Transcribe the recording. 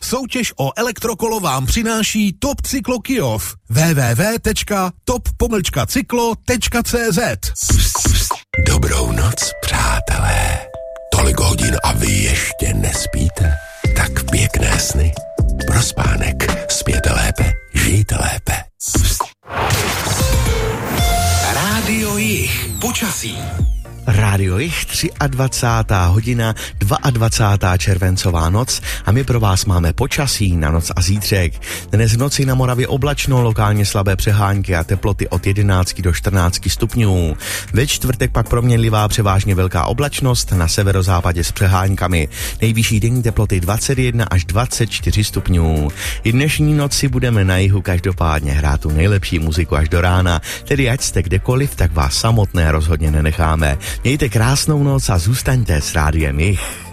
Soutěž o elektrokolo vám přináší Top Cyklo Kyjov. www.top-cyklo.cz. Dobrou noc, přátelé. Tolik hodin a vy ještě nespíte? Tak pěkné sny. Pro spánek spěte lépe, žijte lépe. Rádio Jih. Počasí. Rádio Jih, 23. hodina, 22. červencová noc a my pro vás máme počasí na noc a zítřek. Dnes v noci na Moravě oblačno, lokálně slabé přehánky a teploty od 11 do 14 stupňů. Ve čtvrtek pak proměnlivá převážně velká oblačnost, na severozápadě s přeháňkami. Nejvyšší denní teploty 21 až 24 stupňů. I dnešní noci budeme na jihu každopádně hrát tu nejlepší muziku až do rána, tedy ať jste kdekoliv, tak vás samotné rozhodně nenecháme. Mějte krásnou noc a zůstaňte s Rádiem Jih.